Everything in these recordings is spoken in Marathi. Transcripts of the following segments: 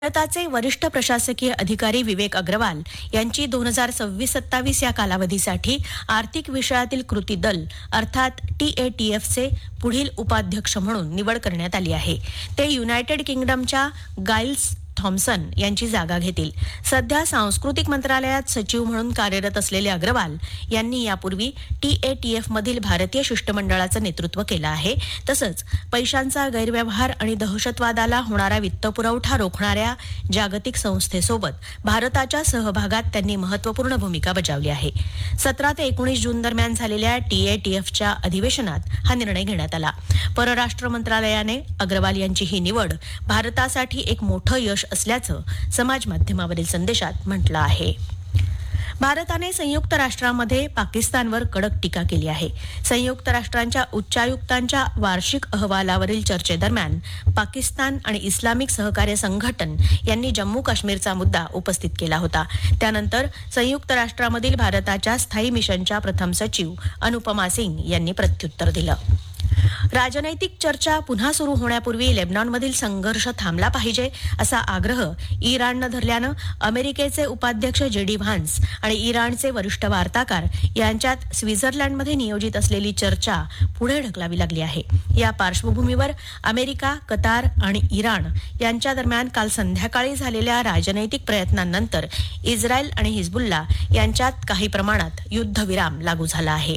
भारताचे वरिष्ठ प्रशासकीय अधिकारी विवेक अग्रवाल यांची 2026-27 या कालावधीसाठी आर्थिक विषयातील कृती दल अर्थात TATFचे पुढील उपाध्यक्ष म्हणून निवड करण्यात आली आहे. ते युनायटेड किंगडमच्या गाइल्स थॉम्सन यांची जागा घेतील. सध्या सांस्कृतिक मंत्रालयात सचिव म्हणून कार्यरत असलेले अग्रवाल यांनी यापूर्वी TATF मधील भारतीय शिष्टमंडळाचं नेतृत्व केलं आहे. तसंच पैशांचा गैरव्यवहार आणि दहशतवादाला होणारा वित्तपुरवठा रोखणाऱ्या जागतिक संस्थेसोबत भारताच्या सहभागात त्यांनी महत्त्वपूर्ण भूमिका बजावली आहे. 17 ते 19 जून दरम्यान झालेल्या TATFच्या अधिवेशनात हा निर्णय घेण्यात आला. परराष्ट्र मंत्रालयाने अग्रवाल यांची ही निवड भारतासाठी एक मोठं यश असल्याचं समाज माध्यमावरील संदेशात म्हटलं आहे. भारताने संयुक्त राष्ट्रांमध्ये पाकिस्तानवर कडक टीका केली आहे. संयुक्त राष्ट्रांच्या उच्चायुक्तांच्या वार्षिक अहवालावरील चर्चेदरम्यान पाकिस्तान आणि इस्लामिक सहकार्य संघटन यांनी जम्मू काश्मीरचा मुद्दा उपस्थित केला होता. त्यानंतर संयुक्त राष्ट्रांमधील भारताच्या स्थायी मिशनच्या प्रथम सचिव अनुपमा सिंग यांनी प्रत्युत्तर दिलं. राजनैतिक चर्चा पुन्हा सुरू होण्यापूर्वी लेबनॉनमधील संघर्ष थांबला पाहिजे असा आग्रह इराणनं धरल्यानं अमेरिकेचे उपाध्यक्ष JD व्हान्स आणि इराणचे वरिष्ठ वार्ताकार यांच्यात स्वित्झर्लंडमध्ये नियोजित असलेली चर्चा पुढे ढकलावी लागली आहे. या पार्श्वभूमीवर अमेरिका, कतार आणि इराण यांच्या दरम्यान काल संध्याकाळी झालेल्या राजनैतिक प्रयत्नांनंतर इस्रायल आणि हिजबुल्ला यांच्यात काही प्रमाणात युद्धविराम लागू झाला आहे.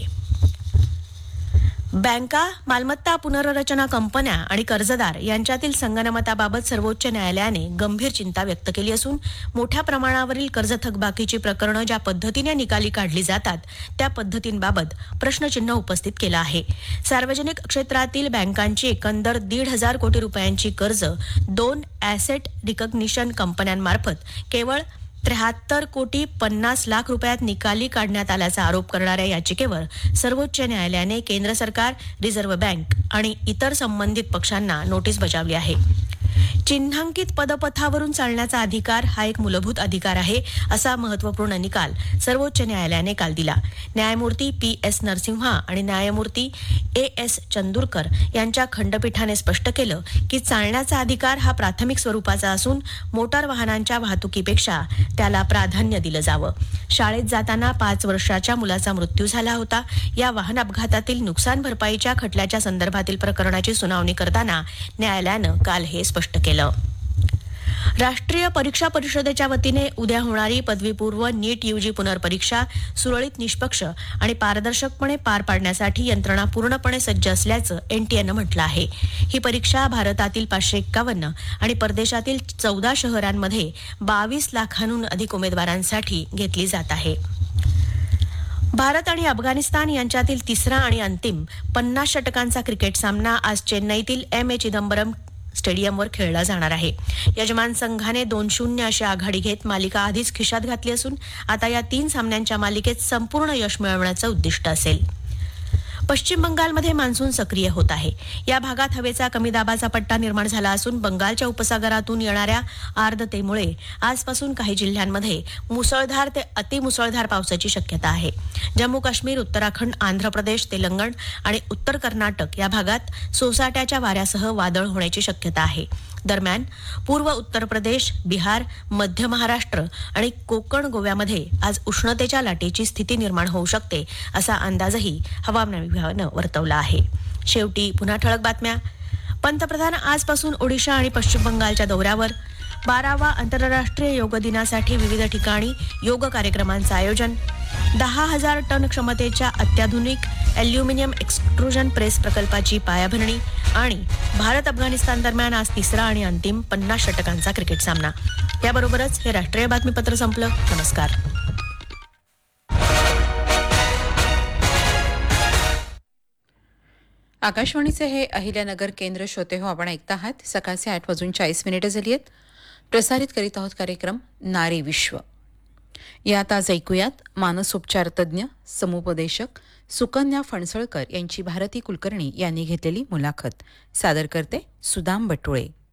बँका, मालमत्ता पुनर्रचना कंपन्या आणि कर्जदार यांच्यातील संगनमताबाबत सर्वोच्च न्यायालयाने गंभीर चिंता व्यक्त केली असून मोठ्या प्रमाणावरील कर्ज थकबाकीची प्रकरणं ज्या पद्धतीने निकाली काढली जातात त्या पद्धतींबाबत प्रश्नचिन्ह उपस्थित केलं आहे. सार्वजनिक क्षेत्रातील बँकांची एकंदर 1,500 कोटी रुपयांची कर्ज 2 ॲसेट रिकग्निशन कंपन्यांमार्फत केवळ 73 कोटी 50 लाख रुपयात निकाली काढण्यात आल्याचा आरोप करणाऱ्या याचिकेवर सर्वोच्च न्यायालयाने केंद्र सरकार, रिझर्व्ह बँक आणि इतर संबंधित पक्षांना नोटीस बजावली आहे. चिन्हांकित पदपथावरून चालण्याचा अधिकार हा एक मूलभूत अधिकार आहे असा महत्त्वपूर्ण निकाल सर्वोच्च न्यायालयाने काल दिला. न्यायमूर्ती PS नरसिम्हा आणि न्यायमूर्ती AS चंदूरकर यांच्या खंडपीठाने स्पष्ट केलं की चालण्याचा अधिकार हा प्राथमिक स्वरूपाचा असून मोटार वाहनांच्या वाहतुकीपेक्षा त्याला प्राधान्य दिलं जावं. शाळेत जाताना 5 वर्षाच्या मुलाचा मृत्यू झाला होता. या वाहन अपघातातील नुकसान भरपाईच्या खटल्याच्या संदर्भातील प्रकरणाची सुनावणी करताना न्यायालयानं काल हे स्पष्ट केलं. राष्ट्रीय परीक्षा परिषदेच्या वतीने उद्या होणारी पदवीपूर्व नीट UG पुनर्परीक्षा सुरळीत, निष्पक्ष आणि पारदर्शकपणे पार पाडण्यासाठी यंत्रणा पूर्णपणे सज्ज असल्याचं NTAनं म्हटलं आहे. ही परीक्षा भारतातील 551 आणि परदेशातील 14 शहरांमध्ये 22 लाखांहून अधिक उमेदवारांसाठी घेतली जात आहे. भारत आणि अफगाणिस्तान यांच्यातील तिसरा आणि अंतिम 50 षटकांचा क्रिकेट सामना आज चेन्नईतील M.A. चिदंबरम स्टेडियमवर खेळला जाणार आहे. यजमान संघाने 2-0 अशी आघाडी घेत मालिका आधीच खिशात घातली असून आता या 3 सामन्यांच्या मालिकेत संपूर्ण यश मिळवण्याचं उद्दिष्ट असेल. पश्चिम बंगालमध्ये मान्सून सक्रिय होत आहे. या भागात हवेचा कमी दाबाचा पट्टा निर्माण झाला असून बंगालच्या उपसागरातून येणाऱ्या आर्द्रतेमुळे आजपासून काही जिल्ह्यांमध्ये मुसळधार ते अतिमुसळधार पावसाची शक्यता आहे. जम्मू काश्मीर, उत्तराखंड, आंध्र प्रदेश, तेलंगण आणि उत्तर कर्नाटक या भागात सोसाट्याच्या वाऱ्यासह वादळ होण्याची शक्यता आहे. दरम्यान पूर्व उत्तर प्रदेश, बिहार, मध्य महाराष्ट्र आणि कोकण, गोव्यामध्ये आज उष्णतेच्या लाटेची स्थिती निर्माण होऊ शकते असा अंदाजही हवामान विभागानं वर्तवला आहे. शेवटी पुन्हा ठळक बातम्या. पंतप्रधान आजपासून ओडिशा आणि पश्चिम बंगालच्या दौऱ्यावर. 12वा आंतरराष्ट्रीय योग दिनासाठी विविध ठिकाणी योग कार्यक्रमांचं आयोजन. 10,000 टन क्षमतेच्या अत्याधुनिक ॲल्युमिनियम एक्सट्रुजन प्रेस प्रकल्पाची पायाभरणी आणि भारत अफगाणिस्तान दरम्यान आज तिसरा आणि अंतिम 50 षटकांचा क्रिकेट सामना. याबरोबरच हे राष्ट्रीय बातमीपत्र संपलं. नमस्कार. आकाशवाणीचे हे अहिल्यानगर केंद्र श्रोते हो. आपण ऐकता आहात सकाळचे 8:40 झाली आहेत. प्रसारित करीत आहोत कार्यक्रम नारी विश्व. यात आज ऐकूयात मानसोपचार तज्ज्ञ, समुपदेशक सुकन्या फणसळकर यांची भारती कुलकर्णी यांनी घेतलेली मुलाखत. सादर करते सुदाम बटुळे.